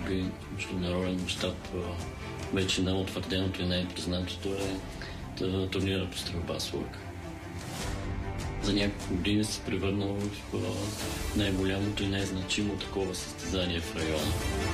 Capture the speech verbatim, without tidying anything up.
би международен мащаб вече най-утвърденото и най-признатото е турнира по стрелба с лък. За няколко години се превърнал в най-голямото и най-значимо такова състезание в района.